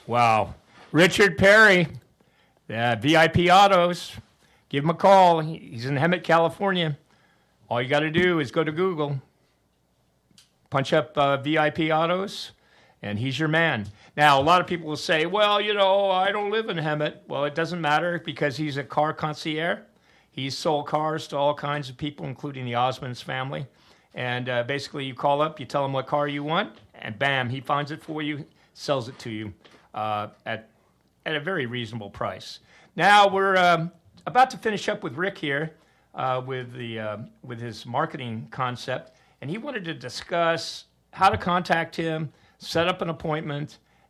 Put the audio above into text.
Wow. Richard Perry, VIP Autos. Give him a call. He's in Hemet, California. All you got to do is go to Google, punch up VIP Autos, and he's your man. Now, a lot of people will say, well, I don't live in Hemet. Well, it doesn't matter because he's a car concierge. He's sold cars to all kinds of people, including the Osmonds family. And basically, you call up, you tell him what car you want, and bam, he finds it for you, sells it to you at a very reasonable price. Now, we're about to finish up with Rick here with his marketing concept, and he wanted to discuss how to contact him, set up an appointment,